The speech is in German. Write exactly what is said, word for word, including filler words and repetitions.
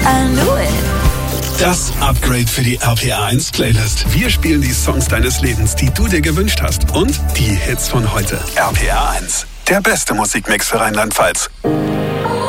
I knew it. Das Upgrade für die R P R eins Playlist. Wir spielen die Songs deines Lebens, die du dir gewünscht hast. Und die Hits von heute. R P R eins, der beste Musikmix für Rheinland-Pfalz.